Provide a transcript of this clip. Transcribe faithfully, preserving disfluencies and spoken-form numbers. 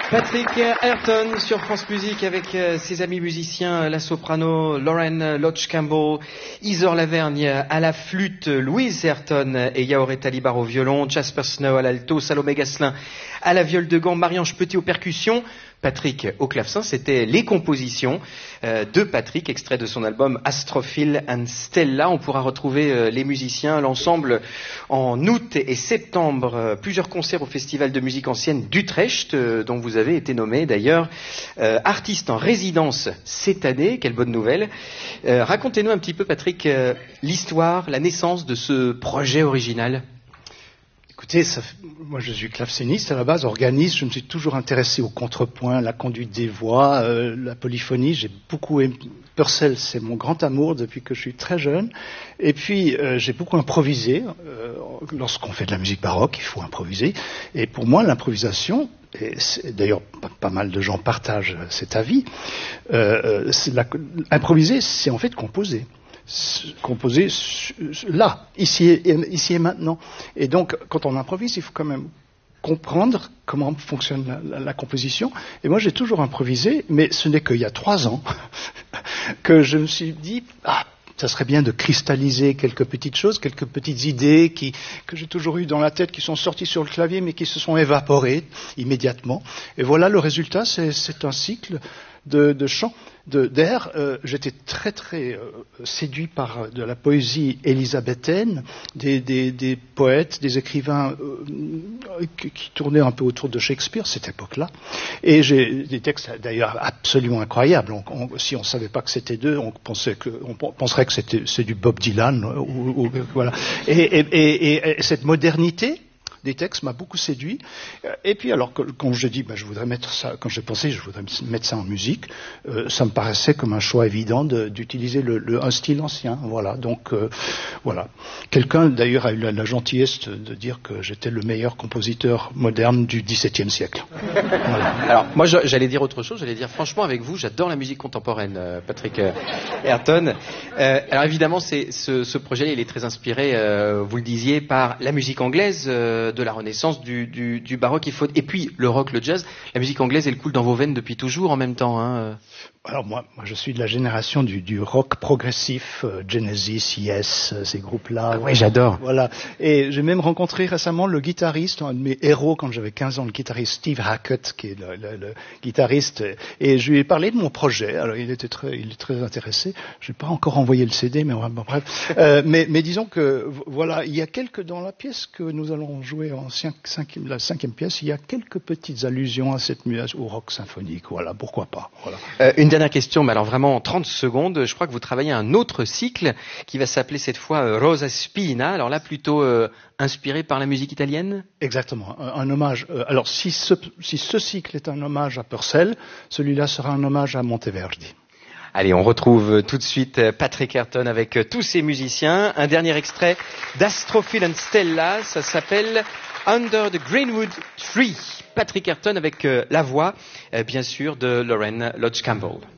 Patrick Ayrton sur France Musique avec euh, ses amis musiciens, la soprano Lauren Lodge Campbell, Isor Lavergne à la flûte, Louise Ayrton et Yaoré Talibar au violon, Jasper Snow à l'alto, Salomé Gasselin à la viole de gambe, Marie-Ange Petit aux percussions, Patrick au clavecin. C'était les compositions euh, de Patrick, extrait de son album Astrophil and Stella. On pourra retrouver euh, les musiciens, l'ensemble en août et septembre, euh, plusieurs concerts au Festival de musique ancienne d'Utrecht, euh, dont vous avez été nommé d'ailleurs euh, artiste en résidence cette année. Quelle bonne nouvelle. Euh, racontez-nous un petit peu, Patrick, euh, l'histoire, la naissance de ce projet original. Écoutez, ça, moi je suis claveciniste à la base, organiste, je me suis toujours intéressé au contrepoint, la conduite des voix, euh, la polyphonie, j'ai beaucoup aimé. Purcell, c'est mon grand amour depuis que je suis très jeune. Et puis, euh, j'ai beaucoup improvisé. Euh, lorsqu'on fait de la musique baroque, il faut improviser. Et pour moi, l'improvisation, et d'ailleurs pas, pas mal de gens partagent cet avis, euh, c'est la, improviser, c'est en fait composer. Composer là, ici et, ici et maintenant. Et donc, quand on improvise, il faut quand même comprendre comment fonctionne la, la, la composition. Et moi, j'ai toujours improvisé, mais ce n'est qu'il y a trois ans que je me suis dit, ah, ça serait bien de cristalliser quelques petites choses, quelques petites idées qui, que j'ai toujours eues dans la tête, qui sont sorties sur le clavier, mais qui se sont évaporées immédiatement. Et voilà, le résultat, c'est, c'est un cycle de, de chants, de, d'air. Euh, j'étais très très euh, séduit par euh, de la poésie élisabéthaine, des, des, des poètes, des écrivains euh, qui, qui tournaient un peu autour de Shakespeare, cette époque-là. Et j'ai des textes d'ailleurs absolument incroyables. On, on, si on ne savait pas que c'était d'eux, on, pensait que, on penserait que c'était, c'est du Bob Dylan. Ou, ou, voilà. Et, et, et, et cette modernité des textes m'a beaucoup séduit. Et puis alors que, quand je dis, ben, je voudrais mettre ça, quand j'ai pensé, je voudrais mettre ça en musique, euh, ça me paraissait comme un choix évident de, d'utiliser le, le, un style ancien. Voilà. Donc euh, voilà. Quelqu'un d'ailleurs a eu la, la gentillesse de dire que j'étais le meilleur compositeur moderne du dix-septième siècle. Voilà. Alors moi, je, j'allais dire autre chose. J'allais dire franchement, avec vous, j'adore la musique contemporaine, euh, Patrick euh, Ayrton. Euh, alors évidemment, c'est, ce, ce projet, il est très inspiré, euh, vous le disiez, par la musique anglaise. Euh, de la Renaissance, du, du, du baroque, il faut... et puis le rock, le jazz. La musique anglaise, elle coule dans vos veines depuis toujours en même temps. Hein. Alors moi, moi, je suis de la génération du, du rock progressif, euh, Genesis, Yes, euh, ces groupes-là. Ah ouais, j'adore. Voilà. Et j'ai même rencontré récemment le guitariste, un de mes héros quand j'avais quinze ans, le guitariste Steve Hackett, qui est le, le, le guitariste. Et je lui ai parlé de mon projet. Alors il était très, il est très intéressé. Je n'ai pas encore envoyé le C D, mais bon, bref. Euh, mais, mais disons que voilà, il y a quelques dans la pièce que nous allons jouer en cinq, cinquième, la cinquième pièce. Il y a quelques petites allusions à cette musique, au rock symphonique. Voilà, pourquoi pas. Voilà. Euh, une dernière question, mais alors vraiment en trente secondes, je crois que vous travaillez un autre cycle qui va s'appeler cette fois euh, Rosa Spina, alors là plutôt euh, inspiré par la musique italienne ? Exactement, un, un hommage. Euh, alors si ce, si ce cycle est un hommage à Purcell, celui-là sera un hommage à Monteverdi. Allez, on retrouve tout de suite Patrick Ayrton avec tous ses musiciens. Un dernier extrait d'Astrophil and Stella, ça s'appelle Under the Greenwood Tree. Patrick Ayrton avec euh, la voix, euh, bien sûr, de Lauren Lodge Campbell.